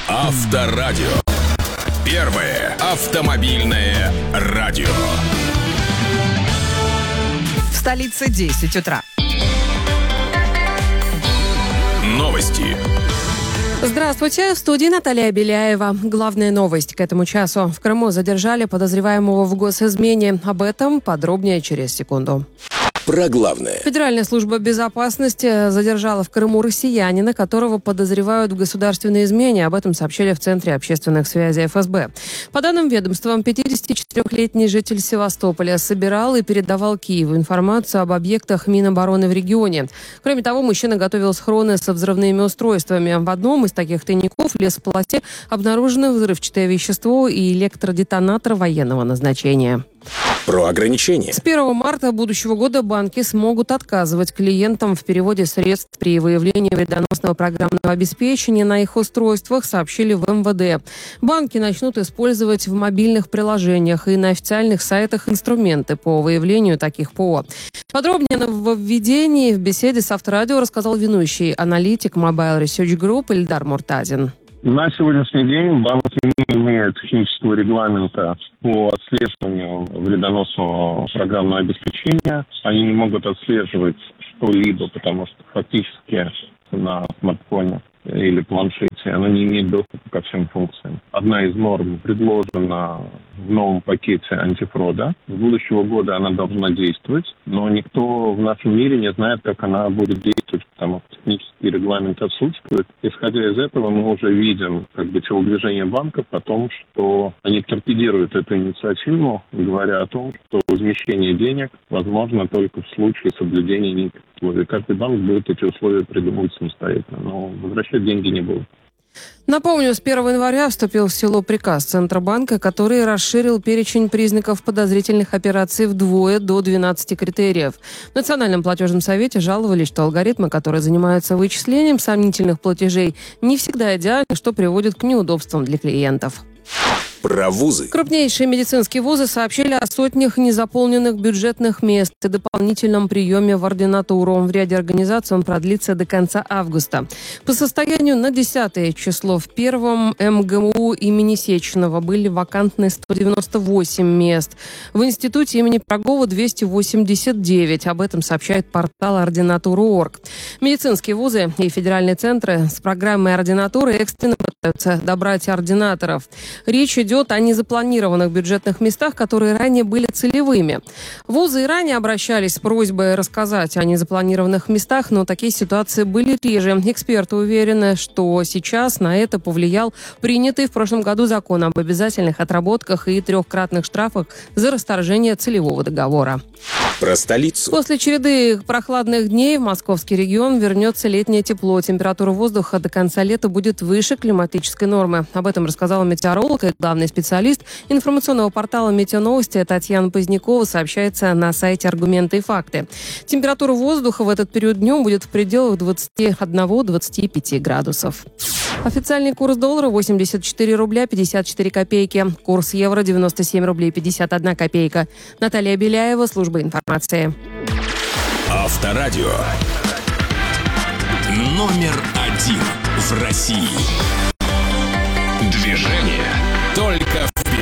Авторадио. Первое автомобильное радио. В столице 10 утра. Новости. Здравствуйте, в студии Наталья Беляева. Главная новость к этому часу. В Крыму задержали подозреваемого в госизмене. Об этом подробнее через секунду. Про главное. Федеральная служба безопасности задержала в Крыму россиянина, которого подозревают в государственной измене. Об этом сообщили в Центре общественных связей ФСБ. По данным ведомства, 54-летний житель Севастополя собирал и передавал Киеву информацию об объектах Минобороны в регионе. Кроме того, мужчина готовил схроны со взрывными устройствами. В одном из таких тайников в лесополосе обнаружено взрывчатое вещество и электродетонатор военного назначения. Про ограничения. С 1 марта будущего года банки смогут отказывать клиентам в переводе средств при выявлении вредоносного программного обеспечения на их устройствах, сообщили в МВД. Банки начнут использовать в мобильных приложениях и на официальных сайтах инструменты по выявлению таких ПО. Подробнее о нововведении в беседе с Авторадио рассказал ведущий аналитик Mobile Research Group Ильдар Муртазин. На сегодняшний день банки не имеют технического регламента по отслеживанию вредоносного программного обеспечения. Они не могут отслеживать что-либо, потому что фактически на смартфоне или планшете оно не имеет доступа ко всем функциям. Одна из норм предложена в новом пакете антифрода. С будущего года она должна действовать, но никто в нашем мире не знает, как она будет действовать, потому что технический регламент отсутствует. Исходя из этого, мы уже видим телодвижение банков о том, что они торпедируют эту инициативу, говоря о том, что возмещение денег возможно только в случае соблюдения неких условий. Каждый банк будет эти условия придумывать самостоятельно, но возвращать деньги не будут. Напомню, с 1 января вступил в силу приказ Центробанка, который расширил перечень признаков подозрительных операций вдвое до 12 критериев. В Национальном платежном совете жаловались, что алгоритмы, которые занимаются вычислением сомнительных платежей, не всегда идеальны, что приводит к неудобствам для клиентов. Про вузы. Крупнейшие медицинские вузы сообщили о сотнях незаполненных бюджетных мест и дополнительном приеме в ординатуру. В ряде организаций он продлится до конца августа. По состоянию на 10 число в первом МГУ имени Сеченова были вакантны 198 мест. В институте имени Пирогова 289. Об этом сообщает портал ординатура.орг. Медицинские вузы и федеральные центры с программой ординатуры экстренно пытаются добрать ординаторов. Речь идет о незапланированных бюджетных местах, которые ранее были целевыми. Вузы и ранее обращались с просьбой рассказать о незапланированных местах, но такие ситуации были реже. Эксперты уверены, что сейчас на это повлиял принятый в прошлом году закон об обязательных отработках и 3-кратных штрафах за расторжение целевого договора. Про столицу. После череды прохладных дней в московский регион вернется летнее тепло. Температура воздуха до конца лета будет выше климатической нормы. Об этом рассказала метеоролог и главный специалист информационного портала «Метеоновости» Татьяна Позднякова, сообщается на сайте «Аргументы и факты». Температура воздуха в этот период днем будет в пределах 21-25 градусов. Официальный курс доллара 84 рубля 54 копейки. Курс евро 97 рублей 51 копейка. Наталья Беляева, служба информации. Авторадио. Номер 1 в России. Движение.